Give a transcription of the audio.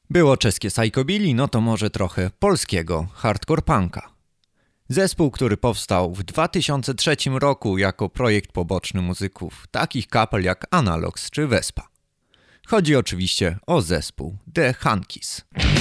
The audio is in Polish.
Było czeskie psychobilly, no to może trochę polskiego hardcore punka. Zespół, który powstał w 2003 roku jako projekt poboczny muzyków takich kapel jak Analogs czy Vespa. Chodzi oczywiście o zespół The Hankies.